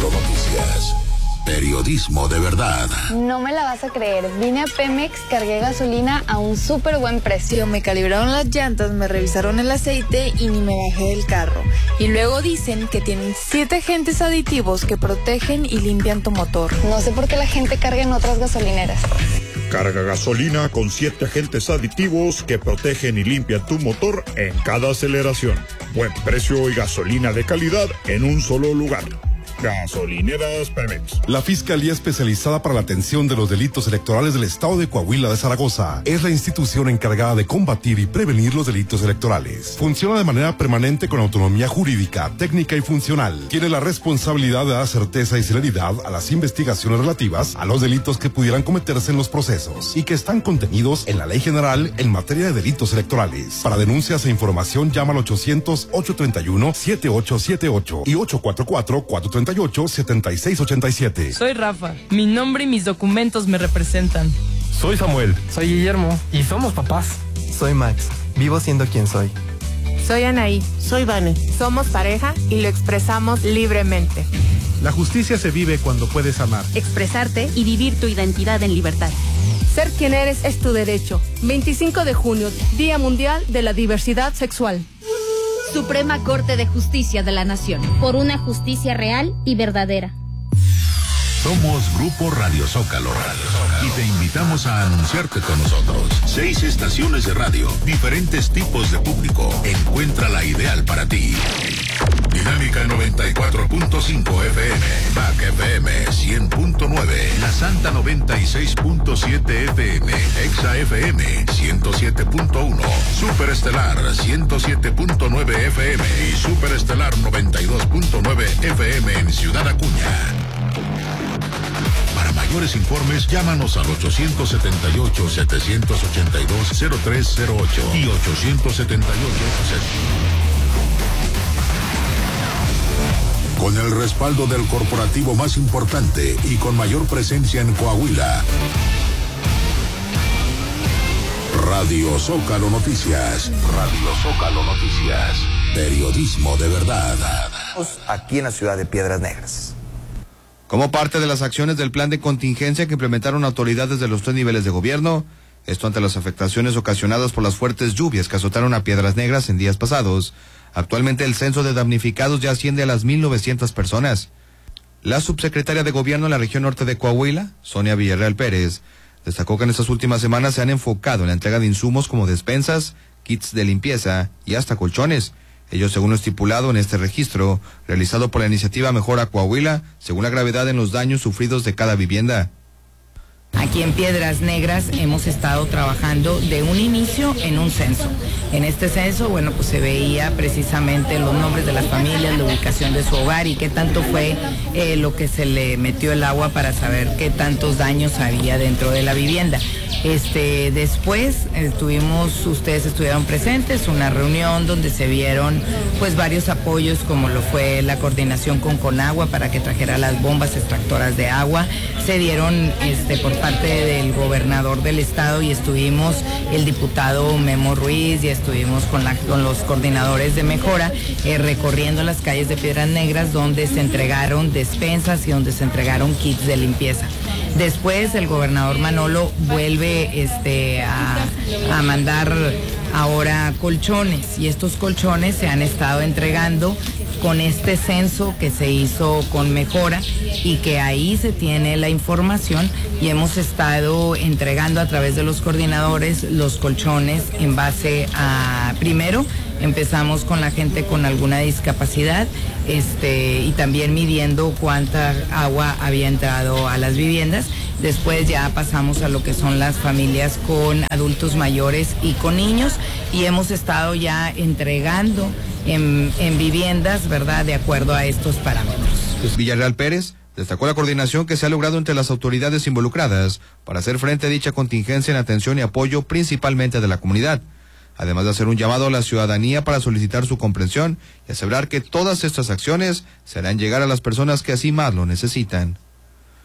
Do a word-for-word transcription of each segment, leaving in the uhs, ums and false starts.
Zócalo Noticias. Periodismo de verdad. No me la vas a creer. Vine a Pemex, cargué gasolina a un súper buen precio. Me calibraron las llantas, me revisaron el aceite y ni me bajé del carro. Y luego dicen que tienen siete agentes aditivos que protegen y limpian tu motor. No sé por qué la gente carga en otras gasolineras. Carga gasolina con siete agentes aditivos que protegen y limpian tu motor en cada aceleración. Buen precio y gasolina de calidad en un solo lugar. Gasolineras Pemex. La Fiscalía Especializada para la Atención de los Delitos Electorales del Estado de Coahuila de Zaragoza es la institución encargada de combatir y prevenir los delitos electorales. Funciona de manera permanente con autonomía jurídica, técnica y funcional. Tiene la responsabilidad de dar certeza y celeridad a las investigaciones relativas a los delitos que pudieran cometerse en los procesos y que están contenidos en la Ley General en materia de delitos electorales. Para denuncias e información llama al ochocientos, ochocientos treinta y uno, setenta y ocho setenta y ocho y ochocientos cuarenta y cuatro, cuatrocientos treinta y ocho, setenta y seis ochenta y siete. Soy Rafa. Mi nombre y mis documentos me representan. Soy Samuel. Soy Guillermo. Y somos papás. Soy Max. Vivo siendo quien soy. Soy Anaí. Soy Vane. Somos pareja y lo expresamos libremente. La justicia se vive cuando puedes amar, expresarte y vivir tu identidad en libertad. Ser quien eres es tu derecho. veinticinco de junio, Día Mundial de la Diversidad Sexual. Suprema Corte de Justicia de la Nación. Por una justicia real y verdadera. Somos Grupo Radio Zócalo, Radio Zócalo y te invitamos a anunciarte con nosotros. Seis estaciones de radio, diferentes tipos de público. Encuentra la ideal para ti. Dinámica noventa y cuatro punto cinco F M, B A C F M cien punto nueve, La Santa noventa y seis punto siete F M, Exa F M ciento siete punto uno, Superestelar ciento siete punto nueve F M y Superestelar noventa y dos punto nueve F M en Ciudad Acuña. Para mayores informes, llámanos al ochocientos setenta y ocho, setecientos ochenta y dos, cero tres cero ocho y ochocientos setenta y ocho. Con el respaldo del corporativo más importante y con mayor presencia en Coahuila. Radio Zócalo Noticias. Radio Zócalo Noticias. Periodismo de verdad. Aquí en la ciudad de Piedras Negras. Como parte de las acciones del plan de contingencia que implementaron autoridades de los tres niveles de gobierno, esto ante las afectaciones ocasionadas por las fuertes lluvias que azotaron a Piedras Negras en días pasados, actualmente el censo de damnificados ya asciende a las mil novecientas personas. La subsecretaria de Gobierno en la región norte de Coahuila, Sonia Villarreal Pérez, destacó que en estas últimas semanas se han enfocado en la entrega de insumos como despensas, kits de limpieza y hasta colchones. Ello según lo estipulado en este registro, realizado por la iniciativa Mejora Coahuila, según la gravedad en los daños sufridos de cada vivienda. Aquí en Piedras Negras hemos estado trabajando de un inicio en un censo. En este censo, bueno, pues se veía precisamente los nombres de las familias, la ubicación de su hogar y qué tanto fue eh, lo que se le metió el agua para saber qué tantos daños había dentro de la vivienda. Este, después estuvimos, ustedes estuvieron presentes, una reunión donde se vieron pues varios apoyos como lo fue la coordinación con Conagua para que trajera las bombas extractoras de agua. Se dieron este, por parte del gobernador del estado y estuvimos el diputado Memo Ruiz y estuvimos con, la, con los coordinadores de Mejora eh, recorriendo las calles de Piedras Negras donde se entregaron despensas y donde se entregaron kits de limpieza. Después el gobernador Manolo vuelve este, a, a mandar ahora colchones y estos colchones se han estado entregando con este censo que se hizo con Mejora y que ahí se tiene la información y hemos estado entregando a través de los coordinadores los colchones en base a, primero, empezamos con la gente con alguna discapacidad este, y también midiendo cuánta agua había entrado a las viviendas. Después ya pasamos a lo que son las familias con adultos mayores y con niños y hemos estado ya entregando en, en viviendas, ¿verdad?, de acuerdo a estos parámetros. Villarreal Pérez destacó la coordinación que se ha logrado entre las autoridades involucradas para hacer frente a dicha contingencia en atención y apoyo principalmente de la comunidad, además de hacer un llamado a la ciudadanía para solicitar su comprensión y asegurar que todas estas acciones se harán llegar a las personas que así más lo necesitan.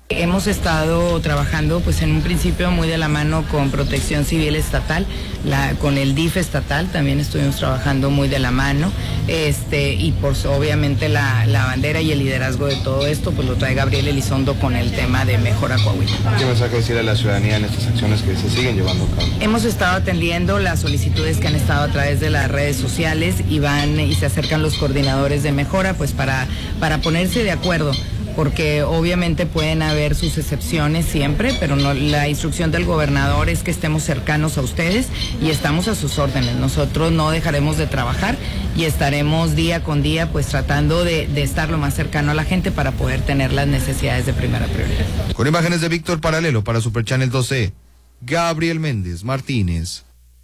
Hemos estado trabajando pues en un principio muy de la mano con Protección Civil Estatal, la, con el D I F estatal también estuvimos trabajando muy de la mano, este y pues obviamente la, la bandera y el liderazgo de todo esto pues lo trae Gabriel Elizondo con el tema de Mejora Coahuila. ¿Qué mensaje decirle a la ciudadanía en estas acciones que se siguen llevando a cabo? Hemos estado atendiendo las solicitudes que han estado a través de las redes sociales y van y se acercan los coordinadores de Mejora pues para, para ponerse de acuerdo, porque obviamente pueden haber sus excepciones siempre, pero no, la instrucción del gobernador es que estemos cercanos a ustedes y estamos a sus órdenes. Nosotros no dejaremos de trabajar y estaremos día con día pues tratando de, de estar lo más cercano a la gente para poder tener las necesidades de primera prioridad. Con imágenes de Víctor Paralelo para Super Channel doce, Gabriel Méndez Martínez.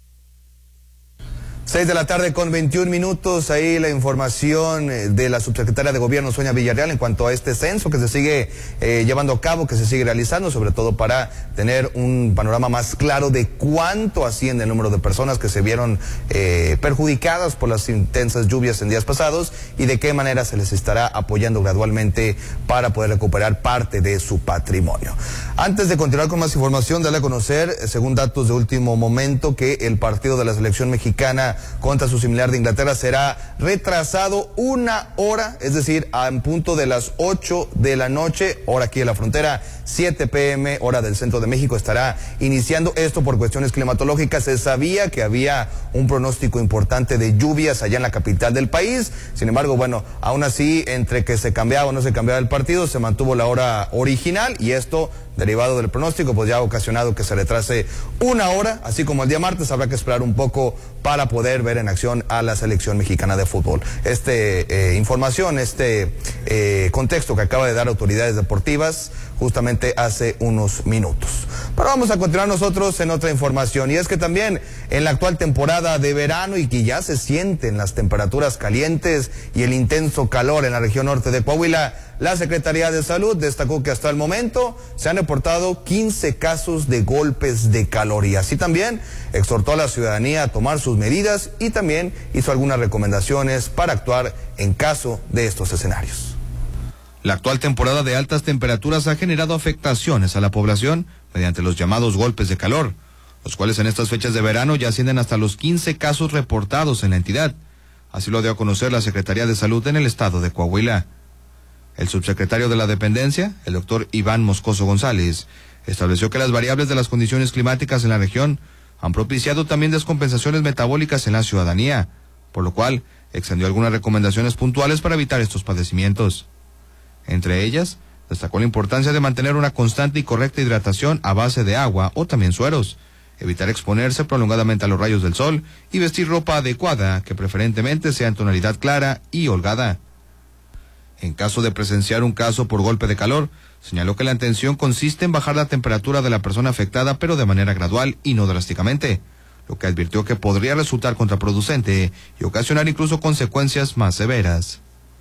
Seis de la tarde con veintiún minutos, ahí la información de la subsecretaria de Gobierno, Sonia Villarreal, en cuanto a este censo que se sigue eh, llevando a cabo, que se sigue realizando, sobre todo para tener un panorama más claro de cuánto asciende el número de personas que se vieron eh, perjudicadas por las intensas lluvias en días pasados y de qué manera se les estará apoyando gradualmente para poder recuperar parte de su patrimonio. Antes de continuar con más información, darle a conocer, según datos de último momento, que el partido de la selección mexicana contra su similar de Inglaterra será retrasado una hora, es decir, en punto de las ocho de la noche, hora aquí en la frontera, siete pe eme, hora del centro de México, estará iniciando esto por cuestiones climatológicas. Se sabía que había un pronóstico importante de lluvias allá en la capital del país, sin embargo, bueno, aún así, entre que se cambiaba o no se cambiaba el partido, se mantuvo la hora original y esto, derivado del pronóstico, pues ya ha ocasionado que se retrase una hora, así como el día martes habrá que esperar un poco para poder ver en acción a la selección mexicana de fútbol. Este eh, información, este eh, contexto que acaba de dar autoridades deportivas justamente hace unos minutos. Pero vamos a continuar nosotros en otra información, y es que también en la actual temporada de verano y que ya se sienten las temperaturas calientes y el intenso calor en la región norte de Coahuila, la Secretaría de Salud destacó que hasta el momento se han reportado quince casos de golpes de calor y así también exhortó a la ciudadanía a tomar sus medidas y también hizo algunas recomendaciones para actuar en caso de estos escenarios. La actual temporada de altas temperaturas ha generado afectaciones a la población mediante los llamados golpes de calor, los cuales en estas fechas de verano ya ascienden hasta los quince casos reportados en la entidad. Así lo dio a conocer la Secretaría de Salud en el estado de Coahuila. El subsecretario de la dependencia, el doctor Iván Moscoso González, estableció que las variables de las condiciones climáticas en la región han propiciado también descompensaciones metabólicas en la ciudadanía, por lo cual extendió algunas recomendaciones puntuales para evitar estos padecimientos. Entre ellas, destacó la importancia de mantener una constante y correcta hidratación a base de agua o también sueros, evitar exponerse prolongadamente a los rayos del sol y vestir ropa adecuada que preferentemente sea en tonalidad clara y holgada. En caso de presenciar un caso por golpe de calor, señaló que la intención consiste en bajar la temperatura de la persona afectada, pero de manera gradual y no drásticamente, lo que advirtió que podría resultar contraproducente y ocasionar incluso consecuencias más severas.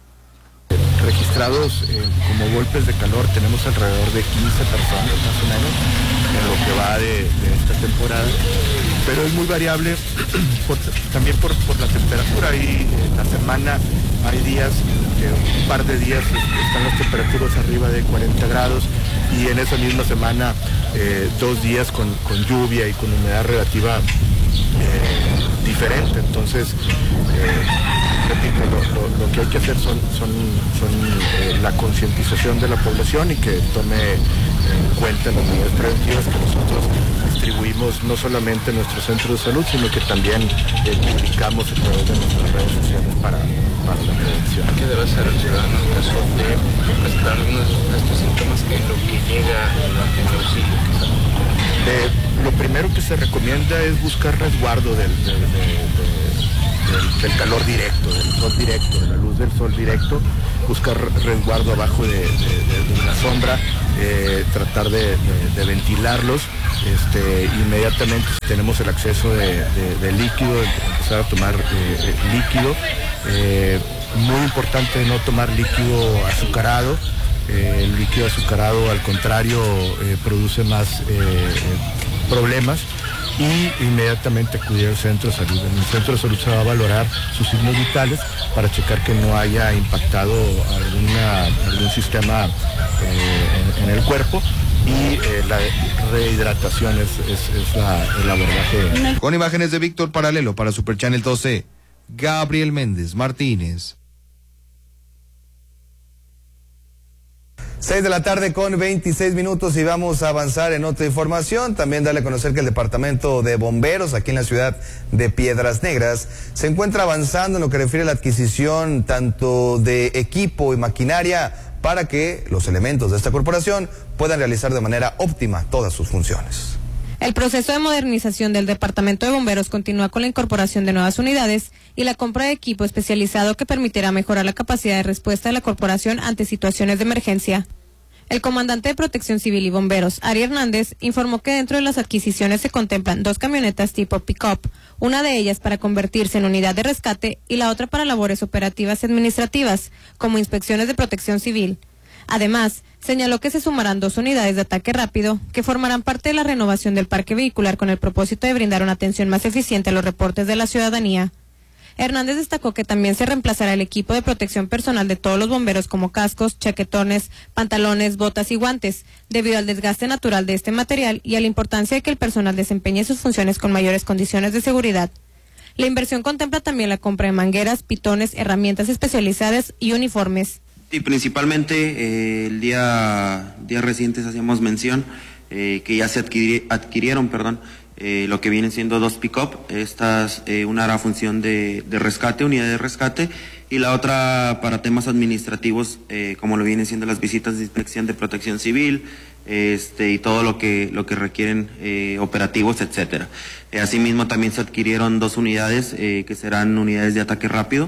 Registrados eh, como golpes de calor tenemos alrededor de quince personas más o menos en lo que va de, de esta temporada, pero es muy variable por, también por, por la temperatura. Y en la semana hay días, que un par de días están las temperaturas arriba de cuarenta grados y en esa misma semana eh, dos días con, con lluvia y con humedad relativa eh, diferente. Entonces, eh, repito, lo, lo, lo que hay que hacer son, son, son eh, la concientización de la población y que tome en cuenta las medidas preventivas que nosotros distribuimos no solamente en nuestro centro de salud, sino que también eh, publicamos a través de nuestras redes sociales para, para la prevención. ¿Qué debe hacer el ciudadano en caso de presentar algunos de estos síntomas que lo que llega en el auxilio? Eh, lo primero que se recomienda es buscar resguardo del, de, de, de, del, del calor directo, del sol directo, de la luz del sol directo, buscar resguardo abajo de, de, de, de la sombra, eh, tratar de, de, de ventilarlos, este, inmediatamente si tenemos el acceso de, de, de líquido, empezar a tomar eh, líquido, eh, muy importante no tomar líquido azucarado. Eh, el líquido azucarado, al contrario, eh, produce más eh, problemas. y inmediatamente acudir al centro de salud. En el centro de salud se va a valorar sus signos vitales para checar que no haya impactado alguna, algún sistema eh, en, en el cuerpo, y eh, la rehidratación es, es, es la, el abordaje. Con imágenes de Víctor Paralelo para Super Channel doce, Gabriel Méndez Martínez. seis de la tarde con veintiséis minutos y vamos a avanzar en otra información. También darle a conocer que el Departamento de Bomberos aquí en la ciudad de Piedras Negras se encuentra avanzando en lo que refiere a la adquisición tanto de equipo y maquinaria para que los elementos de esta corporación puedan realizar de manera óptima todas sus funciones. El proceso de modernización del Departamento de Bomberos continúa con la incorporación de nuevas unidades y la compra de equipo especializado que permitirá mejorar la capacidad de respuesta de la corporación ante situaciones de emergencia. El comandante de Protección Civil y Bomberos, Ari Hernández, informó que dentro de las adquisiciones se contemplan dos camionetas tipo pick-up, una de ellas para convertirse en unidad de rescate y la otra para labores operativas y administrativas, como inspecciones de protección civil. Además, señaló que se sumarán dos unidades de ataque rápido que formarán parte de la renovación del parque vehicular con el propósito de brindar una atención más eficiente a los reportes de la ciudadanía. Hernández destacó que también se reemplazará el equipo de protección personal de todos los bomberos como cascos, chaquetones, pantalones, botas y guantes, debido al desgaste natural de este material y a la importancia de que el personal desempeñe sus funciones con mayores condiciones de seguridad. La inversión contempla también la compra de mangueras, pitones, herramientas especializadas y uniformes. Sí, principalmente eh, el día días recientes hacíamos mención eh, que ya se adquiri, adquirieron, perdón, eh, lo que vienen siendo dos pick-up. Estas, eh, una hará función de, de rescate, unidad de rescate, y la otra para temas administrativos, eh, como lo vienen siendo las visitas de inspección de protección civil, este y todo lo que lo que requieren eh, operativos, etcétera. Eh, asimismo también se adquirieron dos unidades eh, que serán unidades de ataque rápido.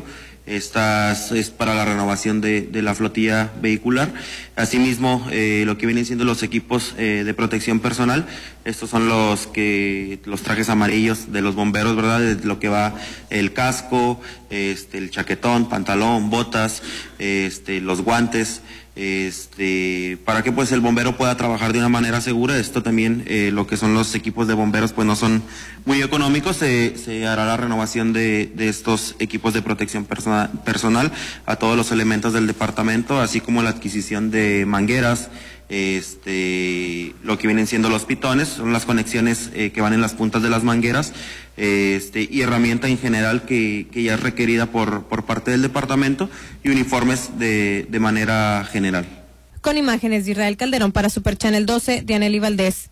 Estas es para la renovación de, de la flotilla vehicular. Asimismo, eh, lo que vienen siendo los equipos eh, de protección personal, estos son los que los trajes amarillos de los bomberos, ¿verdad? De lo que va el casco, este, el chaquetón, pantalón, botas, este, los guantes. Este, para que pues el bombero pueda trabajar de una manera segura. Esto también, eh, lo que son los equipos de bomberos pues no son muy económicos. Se, se hará la renovación de, de estos equipos de protección persona, personal a todos los elementos del departamento, así como la adquisición de mangueras, este, lo que vienen siendo los pitones, son las conexiones eh, que van en las puntas de las mangueras, este, y herramienta en general que, que ya es requerida por, por parte del departamento, y uniformes de, de manera general. Con imágenes de Israel Calderón para Super Channel doce, Dianely Valdés.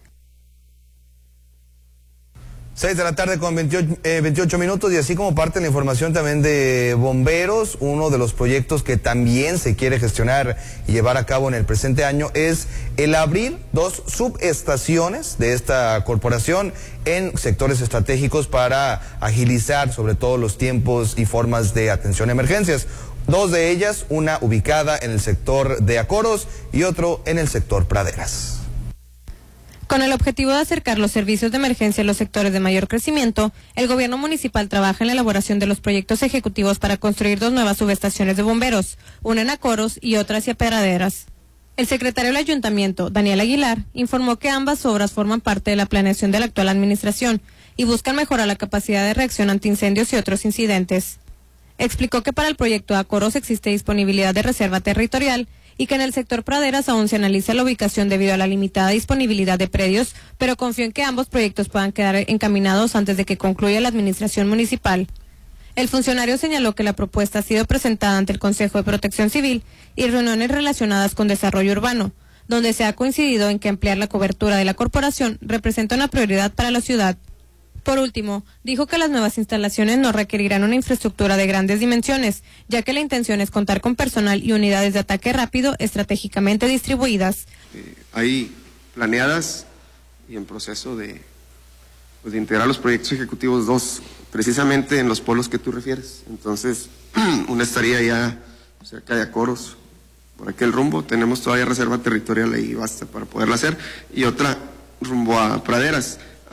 seis de la tarde con veintiocho, eh, veintiocho minutos, y así como parte de la información también de bomberos, uno de los proyectos que también se quiere gestionar y llevar a cabo en el presente año es el abrir dos subestaciones de esta corporación en sectores estratégicos para agilizar sobre todo los tiempos y formas de atención a emergencias. Dos de ellas, una ubicada en el sector de Acoros y otro en el sector Praderas. Con el objetivo de acercar los servicios de emergencia a los sectores de mayor crecimiento, el gobierno municipal trabaja en la elaboración de los proyectos ejecutivos para construir dos nuevas subestaciones de bomberos, una en Acoros y otra hacia Praderas. El secretario del ayuntamiento, Daniel Aguilar, informó que ambas obras forman parte de la planeación de la actual administración y buscan mejorar la capacidad de reacción ante incendios y otros incidentes. Explicó que para el proyecto Acoros existe disponibilidad de reserva territorial y que en el sector Praderas aún se analiza la ubicación debido a la limitada disponibilidad de predios, pero confío en que ambos proyectos puedan quedar encaminados antes de que concluya la administración municipal. El funcionario señaló que la propuesta ha sido presentada ante el Consejo de Protección Civil y reuniones relacionadas con desarrollo urbano, donde se ha coincidido en que ampliar la cobertura de la corporación representa una prioridad para la ciudad. Por último, dijo que las nuevas instalaciones no requerirán una infraestructura de grandes dimensiones, ya que la intención es contar con personal y unidades de ataque rápido estratégicamente distribuidas. Eh, hay planeadas y en proceso de, pues, de integrar los proyectos ejecutivos dos, precisamente en los polos que tú refieres. Entonces, una estaría ya cerca de Acoros, por aquel rumbo, tenemos todavía reserva territorial ahí, basta para poderla hacer, y otra rumbo a Praderas.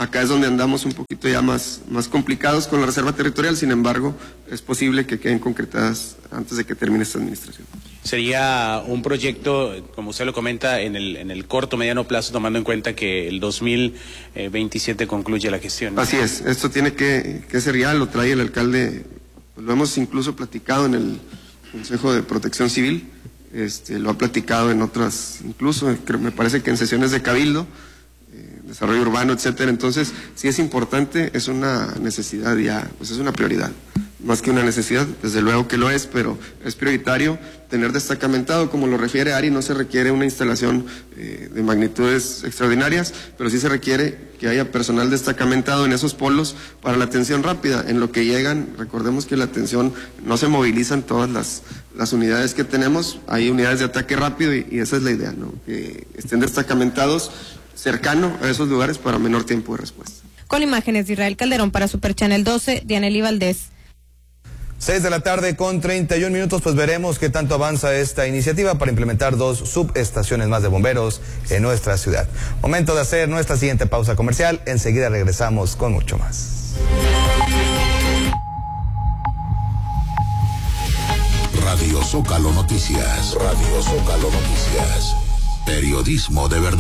Acá es donde andamos un poquito ya más, más complicados con la reserva territorial, sin embargo, es posible que queden concretadas antes de que termine esta administración. Sería un proyecto, como usted lo comenta, en el, en el corto, mediano plazo, tomando en cuenta que el dos mil veintisiete concluye la gestión, ¿no? Así es, esto tiene que, que ser real, lo trae el alcalde, pues lo hemos incluso platicado en el Consejo de Protección Civil, este, lo ha platicado en otras, incluso creo, me parece que en sesiones de Cabildo, eh, desarrollo urbano, etcétera. Entonces, sí es importante, es una necesidad ya, pues es una prioridad. Más que una necesidad, desde luego que lo es, pero es prioritario tener destacamentado, como lo refiere Ari, no se requiere una instalación eh, de magnitudes extraordinarias, pero sí se requiere que haya personal destacamentado en esos polos para la atención rápida. En lo que llegan, recordemos que la atención no se movilizan todas las, las unidades que tenemos, hay unidades de ataque rápido y, y esa es la idea, ¿no? Que estén destacamentados cercano a esos lugares para menor tiempo de respuesta. Con imágenes de Israel Calderón para Super Channel doce, Dianely Valdés. Seis de la tarde con treinta y un minutos, pues veremos qué tanto avanza esta iniciativa para implementar dos subestaciones más de bomberos en nuestra ciudad. Momento de hacer nuestra siguiente pausa comercial, enseguida regresamos con mucho más. Radio Zócalo Noticias, Radio Zócalo Noticias, periodismo de verdad.